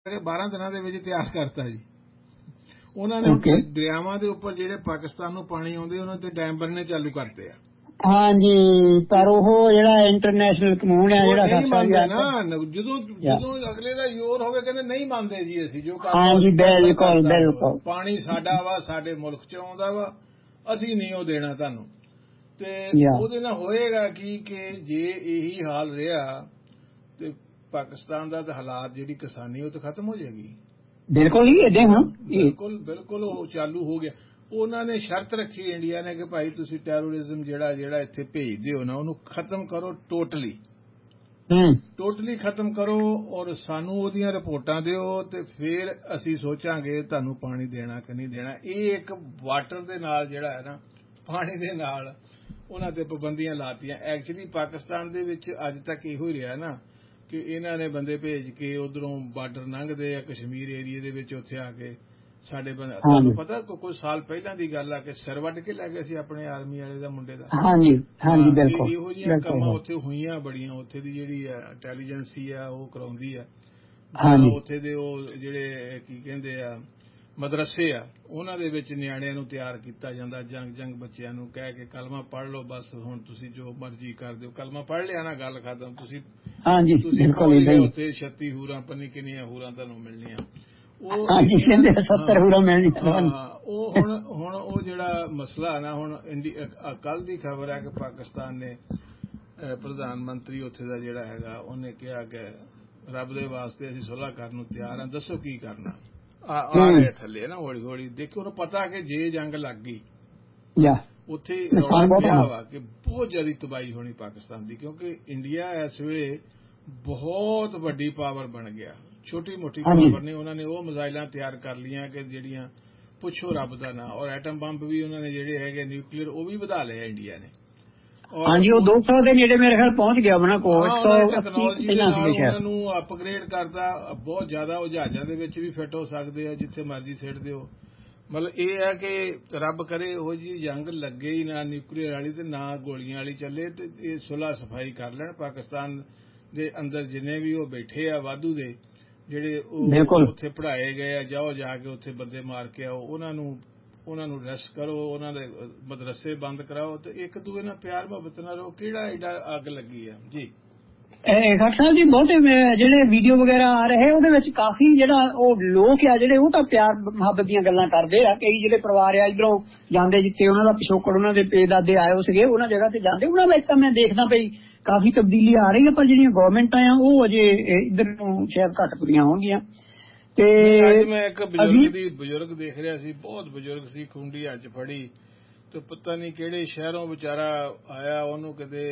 12 ਦਿਨਾਂ ਦੇ ਵਿੱਚ ਤਿਆਰ ਕਰਤਾ ਜੀ। ਉਹਨਾਂ ਨੇ ਦਰਿਆਵਾਂ ਦੇ ਉੱਪਰ ਜਿਹੜੇ ਪਾਕਿਸਤਾਨ ਨੂੰ ਪਾਣੀ ਆਉਂਦੇ ਉਹਨਾਂ ਤੇ ਡੈਮ ਬਣਨੇ ਚਾਲੂ ਕਰਤੇ ਆ। ਹਾਂਜੀ, ਪਰ ਉਹ ਜਿਹੜਾ ਇੰਟਰਨੈਸ਼ਨਲ ਕਾਨੂੰਨ ਹੈ ਜਿਹੜਾ ਨਹੀਂ ਮੰਨਦੇ ਨਾ, ਜਦੋਂ ਅਗਲੇ ਦਾ ਜ਼ੋਰ ਹੋਵੇ ਕਹਿੰਦੇ ਨਹੀਂ ਮੰਨਦੇ ਜੀ ਅਸੀਂ ਜੋ ਹਾਂਜੀ ਬਿਲਕੁਲ ਬਿਲਕੁਲ ਪਾਣੀ ਸਾਡਾ ਵਾ, ਸਾਡੇ ਮੁਲਕ ਚ ਆਉਂਦਾ ਵਾ, ਅਸੀਂ ਨਹੀਂ ਉਹ ਦੇਣਾ ਤੁਹਾਨੂੰ। ਤੇ ਉਹਦੇ ਨਾਲ ਹੋਏਗਾ ਕੀ ਕਿ ਜੇ ਇਹੀ ਹਾਲ ਰਿਹਾ ਤੇ ਪਾਕਿਸਤਾਨ ਦਾ ਤਾਂ ਹਾਲਾਤ ਜਿਹੜੀ ਕਿਸਾਨੀ ਉਹ ਤਾਂ ਖਤਮ ਹੋ ਜਾਏਗੀ। ਬਿਲਕੁਲ ਹੀ ਏਦਾਂ ਹੁਣ ਬਿਲਕੁਲ ਉਹ ਚਾਲੂ ਹੋ ਗਿਆ। ਉਹਨਾਂ ਨੇ ਸ਼ਰਤ ਰੱਖੀ ਇੰਡੀਆ ਨੇ ਕਿ ਭਾਈ ਤੁਸੀਂ ਟੈਰੋਰਿਜ਼ਮ ਜਿਹੜਾ ਇੱਥੇ ਭੇਜਦੇ ਹੋ ਨਾ ਉਹਨੂੰ ਖਤਮ ਕਰੋ, ਟੋਟਲੀ ਖਤਮ ਕਰੋ ਔਰ ਸਾਨੂੰ ਉਹਦੀਆਂ ਰਿਪੋਰਟਾਂ ਦਿਓ ਤੇ ਫਿਰ ਅਸੀਂ ਸੋਚਾਂਗੇ ਤੁਹਾਨੂੰ ਪਾਣੀ ਦੇਣਾ ਕਿ ਨਹੀਂ ਦੇਣਾ। ਇਹ ਇੱਕ ਵਾਟਰ ਦੇ ਨਾਲ ਜਿਹੜਾ ਹੈ ਨਾ, ਪਾਣੀ ਦੇ ਨਾਲ ਉਹਨਾਂ ਤੇ ਪਾਬੰਦੀਆਂ ਲਾਤੀਆਂ। ਐਕਚੁਅਲੀ ਪਾਕਿਸਤਾਨ ਦੇ ਵਿੱਚ ਅੱਜ ਤੱਕ ਇਹੋ ਹੀ ਰਿਹਾ ਨਾ ਕਿ ਇਹਨਾਂ ਨੇ ਬੰਦੇ ਭੇਜ ਕੇ ਉਧਰੋਂ ਬਾਰਡਰ ਲੰਘਦੇ ਆ ਕਸ਼ਮੀਰ ਏਰੀਏ ਦੇ ਵਿੱਚ, ਉੱਥੇ ਆ ਕੇ ਸਾਡੇ ਬੰਦੇ, ਤੁਹਾਨੂੰ ਪਤਾ ਕੁਝ ਸਾਲ ਪਹਿਲਾਂ ਦੀ ਗੱਲ ਆ ਕਿ ਸਿਰ ਵੱਢ ਕੇ ਲੈ ਗਏ ਸੀ ਆਪਣੇ ਆਰਮੀ ਵਾਲੇ ਦਾ ਮੁੰਡੇ ਦਾ। ਇਹੋ ਜਿਹੀਆਂ ਕੰਮਾਂ ਉੱਥੇ ਹੋਈਆਂ ਬੜੀਆਂ। ਉੱਥੇ ਦੀ ਜਿਹੜੀ ਇੰਟੈਲੀਜੈਂਸੀ ਆ ਉਹ ਕਰਾਉਂਦੀ ਆ। ਉੱਥੇ ਦੇ ਉਹ ਜਿਹੜੇ ਕੀ ਕਹਿੰਦੇ ਆ ਮਦਰਸੇ ਆ ਉਹਨਾਂ ਦੇ ਵਿੱਚ ਨਿਆਣਿਆਂ ਨੂੰ ਤਿਆਰ ਕੀਤਾ ਜਾਂਦਾ, ਜੰਗ ਬੱਚਿਆਂ ਨੂੰ ਕਹਿ ਕੇ ਕਲਮਾ ਪੜ੍ਹ ਲਓ ਬਸ, ਹੁਣ ਤੁਸੀਂ ਜੋ ਮਰਜ਼ੀ ਕਰ ਦਿਓ, ਕਲਮਾ ਪੜ੍ਹ ਲਿਆ ਨਾ ਗੱਲ ਖਤਮ। ਤੁਸੀਂ ਉੱਥੇ 36 ਹੂਰਾਂ ਪੰਨੀ ਕਿੰਨੀਆਂ ਹੂਰਾਂ ਤੁਹਾਨੂੰ ਮਿਲਣੀਆਂ। ਉਹ ਹੁਣ ਉਹ ਜਿਹੜਾ ਮਸਲਾ ਨਾ, ਹੁਣ ਕੱਲ ਦੀ ਖਬਰ ਹੈ ਕਿ ਪਾਕਿਸਤਾਨ ਨੇ ਪ੍ਰਧਾਨ ਮੰਤਰੀ ਉੱਥੇ ਦਾ ਜਿਹੜਾ ਹੈਗਾ ਉਹਨੇ ਕਿਹਾ ਕਿ ਰੱਬ ਦੇ ਵਾਸਤੇ ਅਸੀਂ ਸੁਲ੍ਹਾ ਕਰਨ ਨੂੰ ਤਿਆਰ ਹਾਂ, ਦੱਸੋ ਕੀ ਕਰਨਾ। ਆ ਰਹੇ ਥੱਲੇ ਨਾ ਹੌਲੀ ਹੌਲੀ ਦੇਖੋ, ਉਹਨੂੰ ਪਤਾ ਕਿ ਜੇ ਜੰਗ ਲੱਗ ਗਈ ਉੱਥੇ ਰੌਲਾ ਪਿਆ ਵਾ ਕਿ ਬਹੁਤ ਜ਼ਿਆਦਾ ਤਬਾਹੀ ਹੋਣੀ ਪਾਕਿਸਤਾਨ ਦੀ, ਕਿਉਂਕਿ ਇੰਡੀਆ ਇਸ ਵੇਲੇ ਬਹੁਤ ਵੱਡੀ ਪਾਵਰ ਬਣ ਗਿਆ। ਛੋਟੀ ਮੋਟੀ ਪਾਵਰ ਨੇ, ਉਹਨਾਂ ਨੇ ਉਹ ਮਿਜ਼ਾਈਲਾਂ ਤਿਆਰ ਕਰ ਲਈਆਂ ਕਿ ਜਿਹੜੀਆਂ ਪੁੱਛੋ ਰੱਬ ਦਾ ਨਾਂ, ਔਰ ਐਟਮ ਬੰਬ ਵੀ ਉਹਨਾਂ ਨੇ ਜਿਹੜੇ ਹੈਗੇ ਨਿਊਕਲੀਅਰ ਉਹ ਵੀ ਵਧਾ ਲਿਆ ਇੰਡੀਆ ਨੇ। ਹਾਂਜੀ, ਉਹ 200 ਦੇ ਨੇੜੇ ਮੇਰੇ ਖਿਆਲ ਪਹੁੰਚ ਗਿਆ ਉਹਨਾਂ ਕੋਲ। ਟੈਕਨੋਲੋਜੀ ਦੇ ਨਾਲ ਉਹਨਾਂ ਨੂੰ ਅਪਗ੍ਰੇਡ ਕਰਦਾ ਬਹੁਤ ਜ਼ਿਆਦਾ। ਉਹ ਜਹਾਜ਼ਾਂ ਦੇ ਵਿੱਚ ਵੀ ਫਿੱਟ ਹੋ ਸਕਦੇ ਆ, ਜਿੱਥੇ ਮਰਜ਼ੀ ਸਿੱਟ ਦਿਓ। ਮਤਲਬ ਇਹ ਹੈ ਕਿ ਰੱਬ ਕਰੇ ਇਹੋ ਜਿਹੀ ਜੰਗ ਲੱਗੇ ਹੀ ਨਾ ਨਿਊਕਲੀਅਰ ਵਾਲੀ ਤੇ ਨਾ ਗੋਲੀਆਂ ਵਾਲੀ ਚੱਲੇ, ਤੇ ਇਹ ਸੁਲ੍ਹਾ ਸਫਾਈ ਕਰ ਲੈਣ। ਪਾਕਿਸਤਾਨ ਦੇ ਅੰਦਰ ਜਿੰਨੇ ਵੀ ਉਹ ਬੈਠੇ ਆ ਵਾਧੂ ਦੇ ਜਿਹੜੇ ਉਹ ਉੱਥੇ ਪੜ੍ਹਾਏ ਗਏ ਆ, ਜਾਓ ਜਾ ਕੇ ਉੱਥੇ ਬੰਦੇ ਮਾਰ ਕੇ ਆਓ, ਉਹਨਾਂ ਨੂੰ ਅਰੈਸਟ ਕਰੋ, ਉਹਨਾਂ ਦੇ ਮਦਰਸੇ ਬੰਦ ਕਰਾਓ ਤੇ ਇੱਕ ਦੂਏ ਨਾਲ ਪਿਆਰ ਮੁਹੱਬਤ ਨਾਲ ਰਹੋ। ਕਿਹੜਾ ਐਡਾ ਅੱਗ ਲੱਗੀ ਆ ਜੀ। ਖੱਟ ਸਾਹਿਬ ਜੀ, ਬਹੁਤੇ ਜਿਹੜੇ ਵੀਡੀਓ ਵਗੈਰਾ ਆ ਰਹੇ ਉਹਦੇ ਵਿੱਚ ਕਾਫੀ ਜਿਹੜਾ ਉਹ ਲੋਕ ਆ ਜਿਹੜੇ ਉਹ ਤਾਂ ਪਿਆਰ ਮੁਹੱਬਤ ਦੀਆਂ ਗੱਲਾਂ ਕਰਦੇ ਆ। ਕਈ ਜਿਹੜੇ ਪਰਿਵਾਰ ਆ ਇੱਧਰੋਂ ਜਾਂਦੇ ਜਿੱਥੇ ਉਹਨਾਂ ਦਾ ਪਿਛੋਕੜ ਉਹਨਾਂ ਦੇ ਪੇਦਾਦੇ ਆਏ ਹੋ ਸੀਗੇ, ਉਹਨਾਂ ਜਗ੍ਹਾ ਤੇ ਜਾਂਦੇ, ਉਹਨਾਂ ਵਿੱਚ ਤਾਂ ਮੈਂ ਦੇਖਦਾ ਪਈ ਕਾਫੀ ਤਬਦੀਲੀ ਆ ਰਹੀ ਹੈ। ਪਰ ਜਿਹੜੀਆਂ ਗੌਰਮੈਂਟਾਂ ਆ ਉਹ ਅਜੇ ਇੱਧਰ ਨੂੰ ਸ਼ਾਇਦ ਘੱਟ ਪੂਰੀਆਂ ਹੋਣਗੀਆਂ। ਤੇ ਅੱਜ ਮੈਂ ਇੱਕ ਬਜ਼ੁਰਗ ਦੇਖ ਰਿਹਾ ਸੀ, ਬਹੁਤ ਬਜ਼ੁਰਗ ਸੀ, ਖੁੰਡੀ ਹੱਥ ਫੜੀ ਤੇ ਪਤਾ ਨਹੀਂ ਕਿਹੜੇ ਸ਼ਹਿਰੋਂ ਵਿਚਾਰਾ ਆਇਆ, ਉਹਨੂੰ ਕਿਤੇ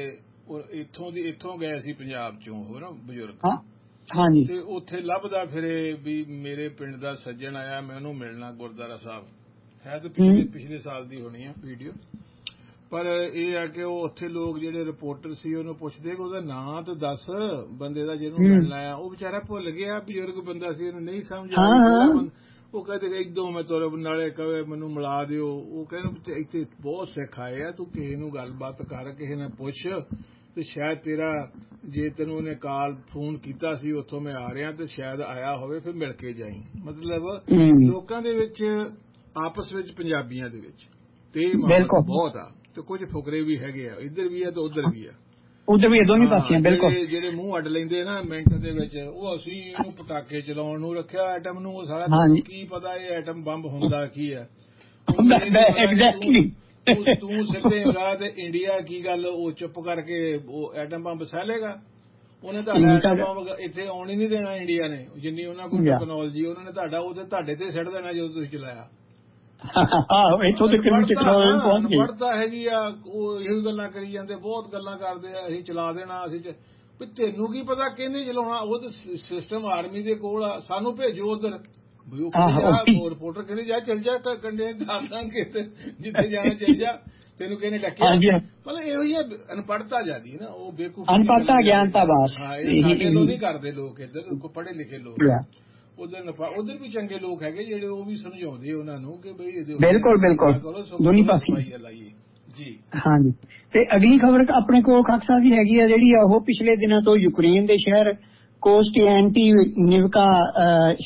ਇੱਥੋਂ ਗਏ ਸੀ ਪੰਜਾਬ ਚੋਂ ਉਹ ਨਾ ਬਜ਼ੁਰਗ, ਤੇ ਉੱਥੇ ਲੱਭਦਾ ਫਿਰੇ ਵੀ ਮੇਰੇ ਪਿੰਡ ਦਾ ਸੱਜਣ ਆਇਆ, ਮੈਂ ਉਹਨੂੰ ਮਿਲਣਾ ਗੁਰਦੁਆਰਾ ਸਾਹਿਬ। ਹੈ ਤਾਂ ਪਿਛਲੇ ਸਾਲ ਦੀ ਹੋਣੀ ਆ ਵੀਡੀਓ, ਪਰ ਇਹ ਹੈ ਕਿ ਉਹ ਉੱਥੇ ਲੋਕ ਜਿਹੜੇ ਰਿਪੋਰਟਰ ਸੀ ਉਹਨੂੰ ਪੁੱਛਦੇ ਕਿ ਉਹਦਾ ਨਾਂ ਤਾਂ ਦੱਸ ਬੰਦੇ ਦਾ ਜਿਹਨੂੰ ਮਿਲਣਾ ਆ। ਉਹ ਵਿਚਾਰਾ ਭੁੱਲ ਗਿਆ, ਬਜ਼ੁਰਗ ਬੰਦਾ ਸੀ, ਉਹਨੂੰ ਨਹੀਂ ਸਮਝ ਆਇਆ। ਉਹ ਕਹਿੰਦੇ ਇੱਦੋਂ ਮੈਂ ਤੁਰ ਨਾਲੇ ਕਵੇ ਮੈਨੂੰ ਮਿਲਾ ਦਿਓ। ਉਹ ਕਹਿੰਦੇ ਇੱਥੇ ਬਹੁਤ ਸਿੱਖ ਆਏ ਆ, ਤੂੰ ਕਿਸੇ ਨੂੰ ਗੱਲਬਾਤ ਕਰ, ਕਿਸੇ ਨੇ ਪੁੱਛ, ਤੇ ਸ਼ਾਇਦ ਤੇਰਾ ਜੇ ਤੈਨੂੰ ਉਹਨੇ ਫੋਨ ਕੀਤਾ ਸੀ ਉੱਥੋਂ ਮੈਂ ਆ ਰਿਹਾ ਤੇ ਸ਼ਾਇਦ ਆਇਆ ਹੋਵੇ, ਫਿਰ ਮਿਲ ਕੇ ਜਾਈ। ਮਤਲਬ ਲੋਕਾਂ ਦੇ ਵਿੱਚ ਆਪਸ ਵਿੱਚ ਪੰਜਾਬੀਆਂ ਦੇ ਵਿੱਚ ਤੇ ਮੁਹੱਬਤ ਬਹੁਤ ਆ, ਤੇ ਕੁਝ ਫੁਕਰੇ ਵੀ ਹੈਗੇ ਆ, ਇੱਧਰ ਵੀ ਆ ਤੇ ਉੱਧਰ ਵੀ ਆ। ਜਿਹੜੇ ਮੂੰਹ ਅੱਡ ਲੈਂਦੇ ਨਾ ਮਿੰਟ ਦੇ ਵਿੱਚ, ਉਹ ਅਸੀਂ ਇਹਨੂੰ ਪਟਾਕੇ ਚਲਾਉਣ ਨੂੰ ਰੱਖਿਆ ਐਟਮ ਨੂੰ, ਉਹ ਸਾਰਾ ਕੀ ਪਤਾ ਇਹ ਐਟਮ ਬੰਬ ਹੁੰਦਾ ਕੀ ਹੈ। ਤੂੰ ਸਿੱਧੇ ਗਾ ਤੇ ਇੰਡੀਆ ਕੀ ਗੱਲ ਉਹ ਚੁੱਪ ਕਰਕੇ ਉਹ ਐਟਮ ਬੰਬ ਸਹਿ ਲੇਗਾ? ਉਹਨੇ ਤੁਹਾਡਾ ਐਟਮ ਬੰਬ ਇੱਥੇ ਆਉਣ ਹੀ ਨਹੀਂ ਦੇਣਾ ਇੰਡੀਆ ਨੇ, ਜਿੰਨੀ ਉਹਨਾਂ ਕੋਲ ਟੈਕਨੋਲੋਜੀ ਉਹਨਾਂ ਨੇ ਤੁਹਾਡੇ ਤੇ ਸਿੱਟ ਦੇਣਾ ਜਦੋਂ ਤੁਸੀਂ ਚਲਾਇਆ। ਅਨਪੜ੍ਹਤਾ ਹੈਗੀ ਆ, ਉਹ ਇਹੋ ਗੱਲਾਂ ਕਰੀ ਜਾਂਦੇ, ਬਹੁਤ ਗੱਲਾਂ ਕਰਦੇ ਆ, ਅਸੀਂ ਚਲਾ ਦੇਣਾ, ਅਸੀਂ ਤੈਨੂੰ ਕੀ ਪਤਾ ਕਿਹਨੇ ਚਲਾਉਣਾ? ਉਹ ਤਾਂ ਸਿਸਟਮ ਆਰਮੀ ਦੇ ਕੋਲ ਆ, ਸਾਨੂੰ ਭੇਜੋ ਉੱਧਰ। ਰਿਪੋਰਟਰ ਕਹਿੰਦੇ ਜਾ ਚੱਲ ਜਾ ਕੰਡੇ ਜਿੱਥੇ ਜਾਣਾ ਚੱਲ ਜਾ, ਤੈਨੂੰ ਕਿਹਨੇ ਡੱਕਿਆ? ਮਤਲਬ ਇਹੋ ਜਿਹੀ ਅਨਪੜ੍ਹਤਾ ਜ਼ਿਆਦੀ ਨਾ, ਉਹ ਬੇਵਕੂਫੀ ਸਾਡੇ ਤੋਂ ਨਹੀਂ ਕਰਦੇ ਲੋਕ, ਇੱਧਰ ਪੜ੍ਹੇ ਲਿਖੇ ਲੋਕ। ਉਧਰ ਵੀ ਚੰਗੇ ਲੋਕ ਹੈਗੇ ਜਿਹੜੇ ਉਹ ਵੀ ਸਮਝਾਉਂਦੇ ਉਹਨਾਂ ਨੂੰ ਕਿ ਬਈ ਲਾਈਏ ਜੀ। ਹਾਂਜੀ, ਤੇ ਅਗਲੀ ਖਬਰ ਆਪਣੇ ਕੋਲ ਖਾਕ ਸਾਹਿਬ ਜੀ ਹੈਗੀ ਆ ਜਿਹੜੀ ਉਹ ਪਿਛਲੇ ਦਿਨਾਂ ਤੋਂ ਯੂਕਰੇਨ ਦੇ ਸ਼ਹਿਰ ਕੋਸਟੈਂਟੀਨਿਵਕਾ